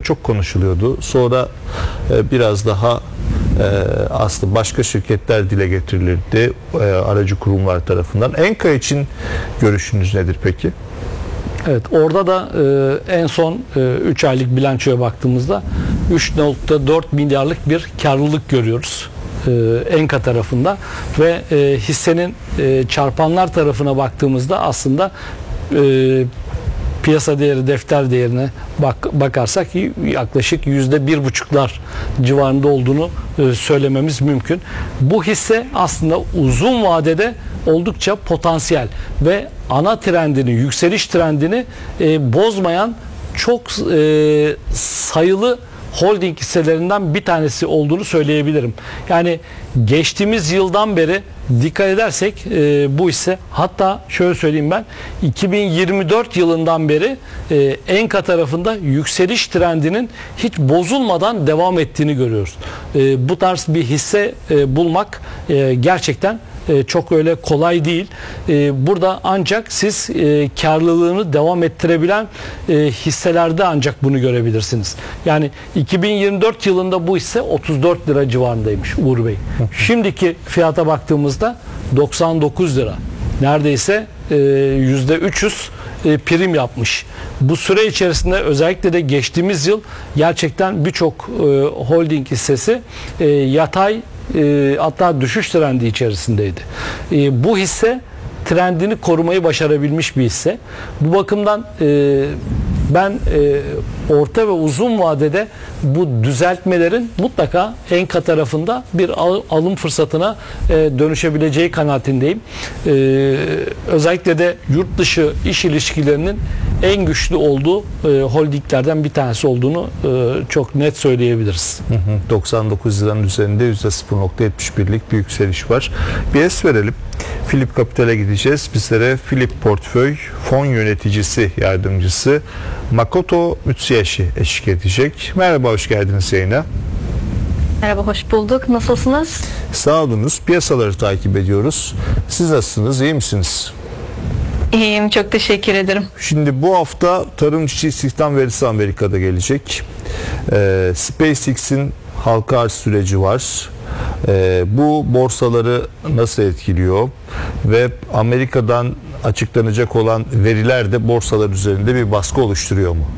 çok konuşuluyordu. Sonra biraz daha aslında başka şirketler dile getirilirdi aracı kurumlar tarafından. Enka için görüşünüz nedir peki? Evet, orada da en son 3 aylık bilançoya baktığımızda 3.4 milyarlık bir karlılık görüyoruz Enka tarafında ve hissenin çarpanlar tarafına baktığımızda aslında piyasa değeri, defter değerine bakarsak yaklaşık %1,5'lar civarında olduğunu söylememiz mümkün. Bu hisse aslında uzun vadede oldukça potansiyel ve ana trendini, yükseliş trendini bozmayan çok sayılı holding hisselerinden bir tanesi olduğunu söyleyebilirim. Yani geçtiğimiz yıldan beri dikkat edersek bu hisse, hatta şöyle söyleyeyim, ben 2024 yılından beri Enka tarafında yükseliş trendinin hiç bozulmadan devam ettiğini görüyoruz. Bu tarz bir hisse bulmak gerçekten çok öyle kolay değil. Burada ancak siz karlılığını devam ettirebilen hisselerde ancak bunu görebilirsiniz. Yani 2024 yılında bu hisse 34 lira civarındaymış Uğur Bey. Şimdiki fiyata baktığımızda 99 lira. Neredeyse %300 prim yapmış. Bu süre içerisinde özellikle de geçtiğimiz yıl gerçekten birçok holding hissesi yatay hatta düşüş trendi içerisindeydi. Bu hisse trendini korumayı başarabilmiş bir hisse. Bu bakımdan ben orta ve uzun vadede bu düzeltmelerin mutlaka Enka tarafında bir alım fırsatına dönüşebileceği kanaatindeyim. Özellikle de yurt dışı iş ilişkilerinin en güçlü olduğu holdinglerden bir tanesi olduğunu çok net söyleyebiliriz. 99 liranın üzerinde %0.71'lik bir yükseliş var. Bir es verelim. Philip Capital'e gideceğiz. Bizlere Philip Portföy Fon Yöneticisi Yardımcısı Makoto Mitsuyashi eşlik edecek. Merhaba, hoş geldiniz yayına. Merhaba, hoş bulduk. Nasılsınız? Sağ olunuz. Piyasaları takip ediyoruz. Siz nasılsınız? İyi misiniz? İyiyim, çok teşekkür ederim. Şimdi bu hafta tarım işçi istihdam verisi Amerika'da gelecek. SpaceX'in halka arz süreci var. Bu borsaları nasıl etkiliyor ve Amerika'dan açıklanacak olan veriler de borsalar üzerinde bir baskı oluşturuyor mu?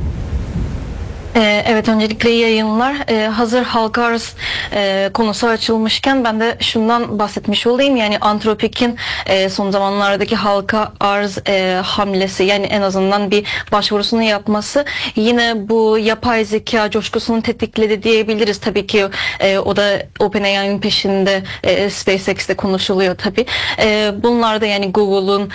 Evet, öncelikle iyi yayınlar. Hazır halka arz konusu açılmışken ben de şundan bahsetmiş olayım. Yani Antropik'in son zamanlardaki halka arz hamlesi, yani en azından bir başvurusunu yapması yine bu yapay zeka coşkusunu tetikledi diyebiliriz. Tabii ki o da OpenAI'nin peşinde, SpaceX'te konuşuluyor tabii. Bunlar da yani Google'un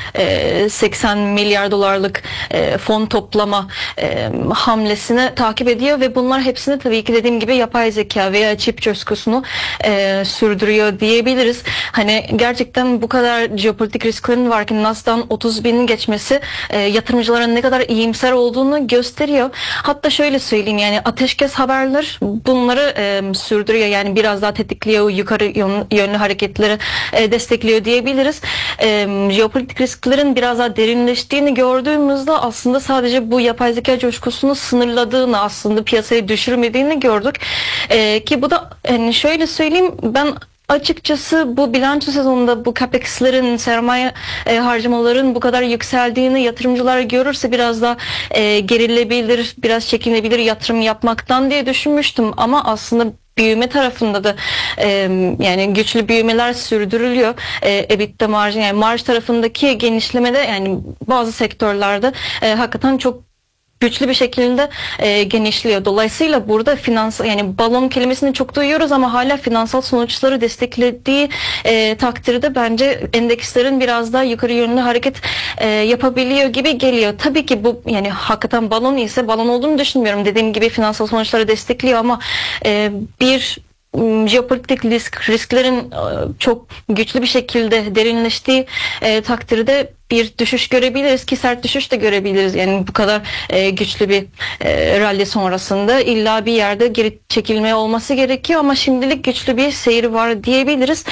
80 milyar dolarlık fon toplama hamlesini takip ediyor ve bunlar hepsini tabii ki dediğim gibi yapay zeka veya çip coşkusunu sürdürüyor diyebiliriz. Hani gerçekten bu kadar jeopolitik risklerin varken Nasdaq'ın 30.000'in geçmesi yatırımcıların ne kadar iyimser olduğunu gösteriyor. Hatta şöyle söyleyeyim, yani ateşkes haberler bunları sürdürüyor, yani biraz daha tetikliyor, yukarı yönlü hareketleri destekliyor diyebiliriz. Jeopolitik risklerin biraz daha derinleştiğini gördüğümüzde aslında sadece bu yapay zeka coşkusunu sınırladığını, aslında piyasayı düşürmediğini gördük. Ki bu da hani şöyle söyleyeyim, ben açıkçası bu bilanço sezonunda bu CAPEX'lerin, sermaye harcamaların bu kadar yükseldiğini yatırımcılar görürse biraz da gerilebilir, biraz çekinebilir yatırım yapmaktan diye düşünmüştüm. Ama aslında büyüme tarafında da yani güçlü büyümeler sürdürülüyor. EBITDA marjı, yani marj tarafındaki genişlemede, yani bazı sektörlerde hakikaten çok güçlü bir şekilde genişliyor. Dolayısıyla burada finansal, yani balon kelimesini çok duyuyoruz ama hala finansal sonuçları desteklediği takdirde bence endekslerin biraz daha yukarı yönlü hareket yapabiliyor gibi geliyor. Tabii ki bu yani hakikaten balon ise, balon olduğunu düşünmüyorum. Dediğim gibi finansal sonuçları destekliyor ama bir jeopolitik risklerin çok güçlü bir şekilde derinleştiği takdirde bir düşüş görebiliriz ki sert düşüş de görebiliriz. Yani bu kadar güçlü bir rally sonrasında illa bir yerde geri çekilme olması gerekiyor ama şimdilik güçlü bir seyir var diyebiliriz.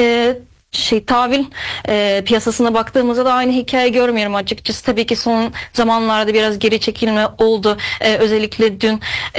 Tahvil piyasasına baktığımızda da aynı hikaye görmüyorum açıkçası. Tabii ki son zamanlarda biraz geri çekilme oldu. Özellikle dün